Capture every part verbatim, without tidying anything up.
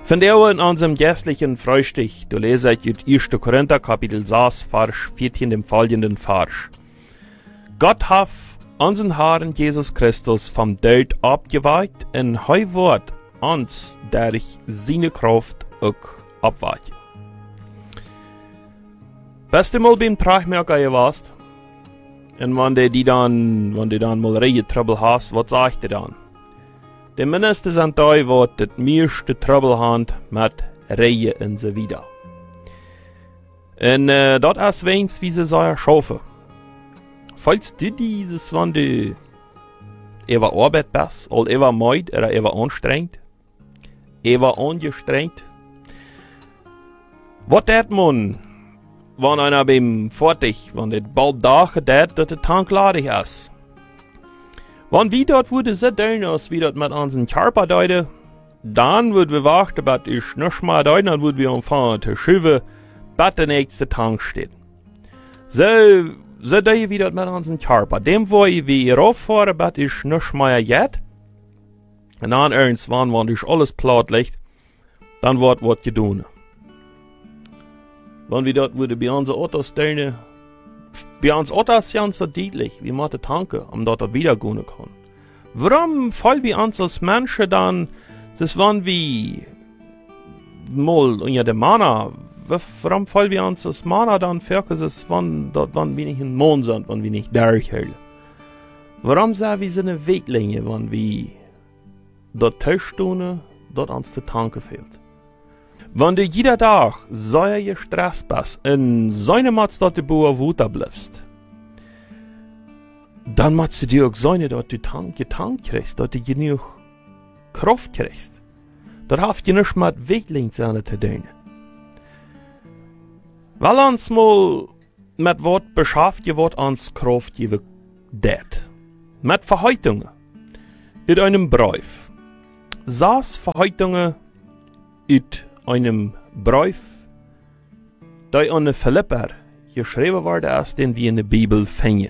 Von der in unserem geistlichen Frühstück, du leset ut erster Korinther Kapitel sechs, Vers vierzehn dem folgenden Vers. Gott hat unseren Herrn Jesus Christus vom Tod abgeweiht und heu wird uns durch seine Kraft auch abweichen. Beste mal beim Prachmerker ihr warst, und wenn du die dann, wenn du dann mal richtig Trouble hast, was sagt ihr dann? De minste sind da, wat het meeste trouble haben mit Reihen und so weiter. Und äh, dat is weens wie sie sagen schaffen. Falls du dieses, wenn du ewa Arbeit bist, oder ewa meid, oder ewa anstrengt, ewa angestrengt, wat dat man, wenn einer beim fertig, wenn det bald dagen dat, dat de Tank ladig ist? Wenn wir dort würde so tun, als wir dort mit unseren Körper deuten, dann würden wir warten, bis ich nicht mehr deuten, dann würden wir anfangen zu schieben, bis der nächste Tank steht. So, so tun wir dort mit unseren Körper. Dem wollen wir rauffahren, bis ich nicht mehr jetzt. Und dann irgendwann, wenn ich alles platt liegt, dann wird was getan. Wenn wir dort würde bei unseren Autos tun, bei uns Autos ist ganz so deutlich, wie man tanken, um dort wieder gehen kann. Warum fallen wir uns als Menschen dann, das waren wie mal unter der Mana, warum fallen wir uns als Mana dann für, das wann dort wann wir nicht in den Mond sind, wenn wir nicht durchhalten? Warum sagen wir so eine Weglinie, wenn wir dort Tischstunden, dort uns der Tanken fehlt? Wenn du jeder Tag sehr gestresst bist und seine Matz dort die Boer Wuter bliffst, dann machst du dir auch seine dort die Tank getankt kriegst, dort die genug Kraft kriegst. Dort hast du nicht mit Weglings zu tun. Weil uns mal mit Wort beschäftigt wird, uns Kraft geben det. Mit Verheißungen. In einem Brief. Sechs Verheißungen in einem Brief, der an Philipper geschrieben wurde, als den wir in der Bibel finden.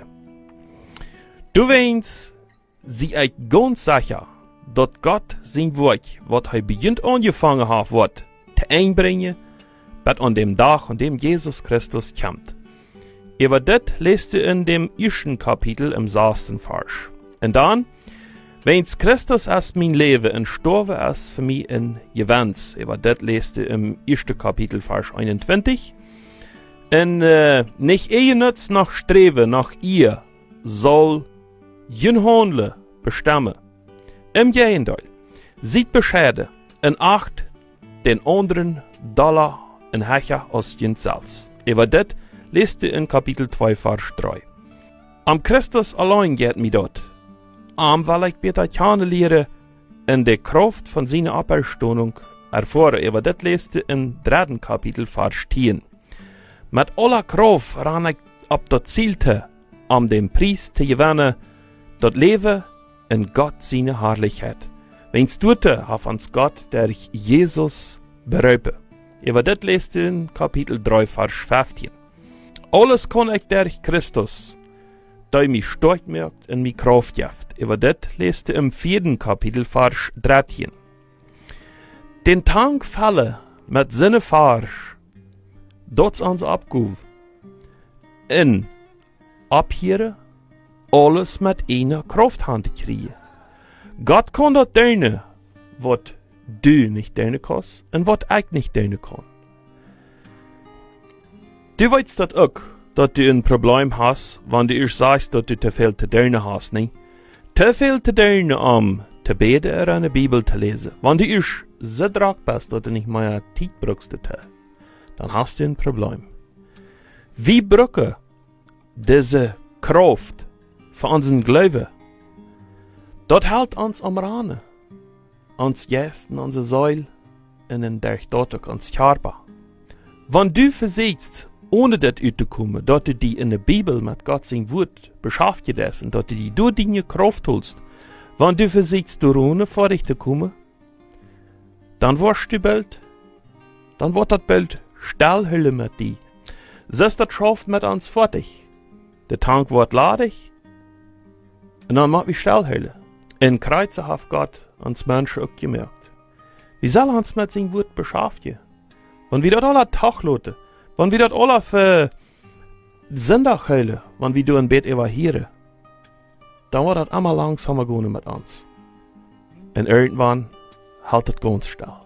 Du weißt, sie ist ganz sicher, dass Gott sein Wort, was er beginnt angefangen hat, wird, zu einbringen, bis an dem Tag, an dem Jesus Christus kommt. Über das lest du in dem ersten Kapitel im sechsten Vers. Und dann, wenn Christus als mein Leben und gestorben ist für mich in Gewinns, über das lest du im ersten Kapitel, Vers einundzwanzig. Und äh, nicht ihr nützt nach Streben, nach ihr, soll jen Handel bestimmen. Im Gegenteil, sieht Bescheiden und acht den anderen Dollar in Hecher aus jen Salz. Über das lest du in Kapitel zwei, Vers drei. Am Christus allein geht mir dort. Am weil ich bitte kennenlernen in der Kraft von seiner Auferstehung erfahren. Aber das lest du im dritten Kapitel, Vers zehn. Mit aller Kraft ran ich ab das Zielte, um den Preis zu gewinnen, das Leben in Gott seine Herrlichkeit. Wenn's tute, hat uns Gott durch Jesus berufen. Aber das lest du in Kapitel drei, Vers fünfzehn. Alles kann ich durch Christus, der mich stark macht und mich Kraft gibt. Über das lest du im vierten Kapitel, Vers dreizehn. Den Tank falle mit seine Vers, dort uns abguf. In abhieren, alles mit einer Krafthand kriegen. Gott kann das tun, was du nicht tun kannst und was ich nicht tun kann. Du weißt das auch, dass du ein Problem hast, wenn du erst sagst, dass du zu viel zu tun hast, nicht? Zu viel zu tun, um zu beten oder eine Bibel zu lesen. Wenn du erst so drauf bist, dass du nicht mehr Zeit brauchst, dann hast du ein Problem. Wie brauchen diese Kraft für unseren Glauben? Das hält uns am Rande. Uns Gästen, unsere Säule, und dann durch dort auch uns Körper. Wenn du versuchst, ohne das zu kommen, dass du die in der Bibel mit Gott sein Wort beschäftigt hast und dass du die durch deine Kraft holst, wenn du versuchst, ohne vor dich zu kommen, dann wirst du bald, dann wird das Bild Stahlhülle mit dir. So ist das schafft mit uns fertig. Der Tank wird ladig und dann macht wir Stahlhülle. In Kreuze hat Gott uns Menschen auch gemerkt. Wie soll uns mit sein Wort beschäftigen? Wenn wir das alle Tag lassen, wenn wir das alle für Sonntag hören, wenn wir ein Bett evahieren, dann wird das immer langsamer gehen mit uns. Und irgendwann halt es ganz still.